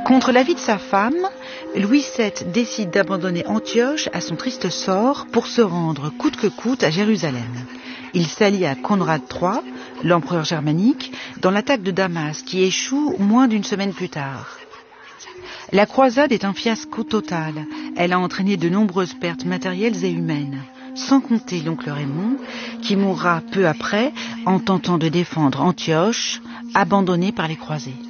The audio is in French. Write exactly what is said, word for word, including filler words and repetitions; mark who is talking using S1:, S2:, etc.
S1: Contre l'avis de sa femme, Louis sept décide d'abandonner Antioche à son triste sort pour se rendre coûte que coûte à Jérusalem. Il s'allie à Conrad trois, l'empereur germanique, dans l'attaque de Damas qui échoue moins d'une semaine plus tard. La croisade est un fiasco total. Elle a entraîné de nombreuses pertes matérielles et humaines, sans compter l'oncle Raymond, qui mourra peu après en tentant de défendre Antioche, abandonnée par les croisés.